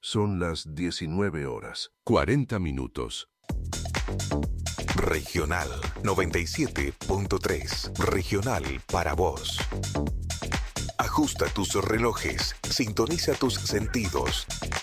Son las 19 horas. 40 minutos. Regional 97.3. Regional para vos. Ajusta tus relojes, sintoniza tus sentidos.